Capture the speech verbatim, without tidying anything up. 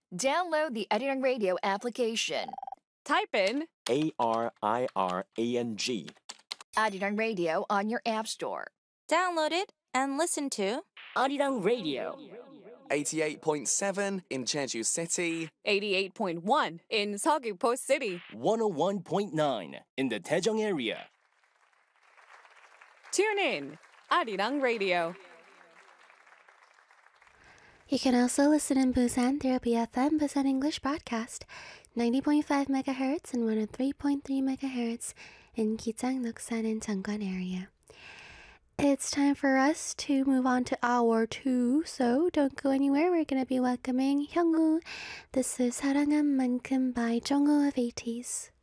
Download the Arirang Radio application. Type in A R I R A N G. Arirang Radio on your app store. Download it and listen to Arirang Radio. eighty-eight point seven in Jeju City. eighty-eight point one in Seogwipo City. one oh one point nine in the Daejeong area. Tune in, Arirang Radio. You can also listen in Busan through B F M Busan English Broadcast, ninety point five megahertz and one oh three point three megahertz in Gijang, Noksan, and Jeongwan area. It's time for us to move on to hour two, so don't go anywhere. We're going to be welcoming Hyungwoo. This is 사랑한 만큼 by Jungwoo of eighties.